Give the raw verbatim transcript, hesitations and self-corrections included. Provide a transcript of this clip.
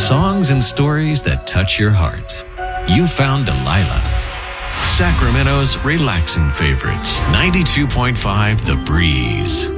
songs and stories that touch your heart. You found Delilah. Sacramento's relaxing favorites. ninety-two point five The Breeze.